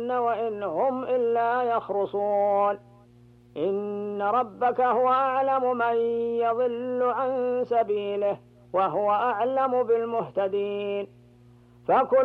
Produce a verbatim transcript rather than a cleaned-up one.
وإن هم إلا يخرصون إن ربك هو أعلم من يضل عن سبيله وهو أعلم بالمهتدين فكل